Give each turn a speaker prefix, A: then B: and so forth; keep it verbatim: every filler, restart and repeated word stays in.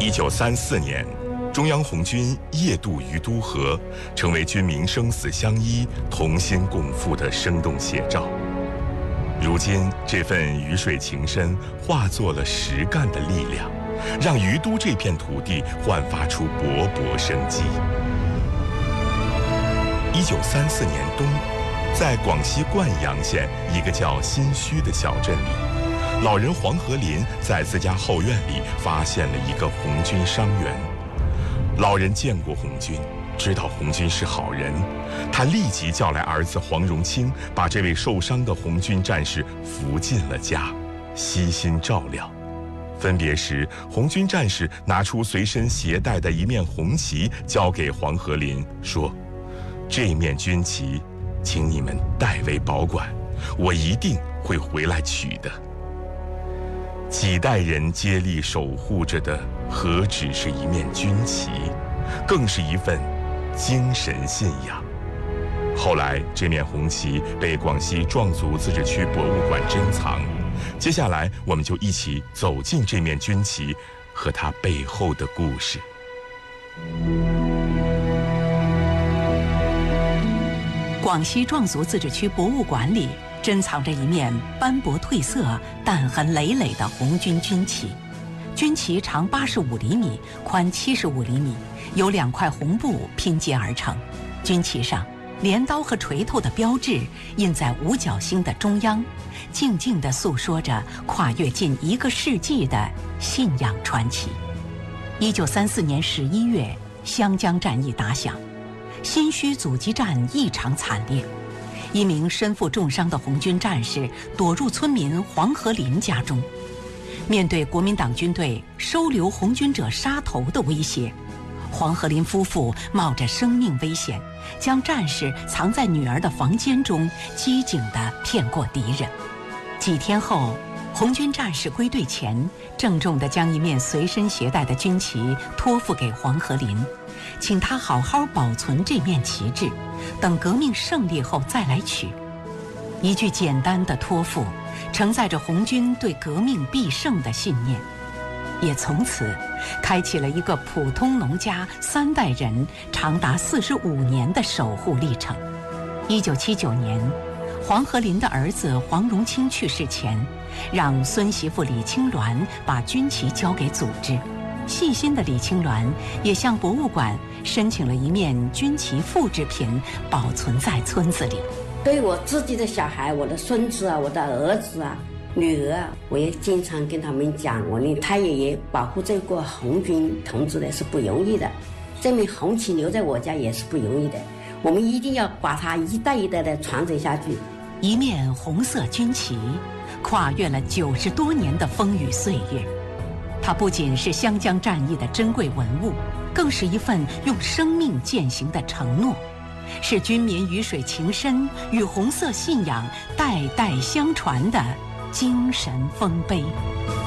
A: 一九三四年，中央红军夜渡于都河，成为军民生死相依、同心共赴的生动写照。如今，这份鱼水情深化作了实干的力量，让于都这片土地焕发出勃勃生机。一九三四年冬，在广西灌阳县一个叫新圩的小镇里，老人黄和林在自家后院里发现了一个红军伤员。老人见过红军，知道红军是好人，他立即叫来儿子黄荣清，把这位受伤的红军战士扶进了家，悉心照料。分别时，红军战士拿出随身携带的一面红旗，交给黄和林，说：“这面军旗，请你们代为保管，我一定会回来取的。”几代人接力守护着的，何止是一面军旗，更是一份精神信仰。后来，这面红旗被广西壮族自治区博物馆珍藏。接下来，我们就一起走进这面军旗和它背后的故事。
B: 广西壮族自治区博物馆里珍藏着一面斑驳褪色、弹痕累累的红军军旗。军旗长八十五厘米，宽七十五厘米，由两块红布拼接而成。军旗上，镰刀和锤头的标志印在五角星的中央，静静地诉说着跨越近一个世纪的信仰传奇。一九三四年十一月，湘江战役打响，新圩阻击战异常惨烈。一名身负重伤的红军战士躲入村民黄和林家中。面对国民党军队收留红军者杀头的威胁，黄和林夫妇冒着生命危险，将战士藏在女儿的房间中，机警地骗过敌人。几天后，红军战士归队前，郑重地将一面随身携带的军旗托付给黄和林，请他好好保存这面旗帜，等革命胜利后再来取。一句简单的托付，承载着红军对革命必胜的信念，也从此开启了一个普通农家三代人长达四十五年的守护历程。一九七九年，黄和林的儿子黄荣清去世前，让孙媳妇李青鸾把军旗交给组织。细心的李青鸾也向博物馆申请了一面军旗复制品，保存在村子里。
C: 对我自己的小孩，我的孙子啊，我的儿子啊，女儿啊，我也经常跟他们讲，我的太爷爷保护这个红军同志的是不容易的，这面红旗留在我家也是不容易的，我们一定要把它一代一代的传承下去。
B: 一面红色军旗，跨越了九十多年的风雨岁月。它不仅是湘江战役的珍贵文物，更是一份用生命践行的承诺，是军民鱼水情深与红色信仰代代相传的精神丰碑。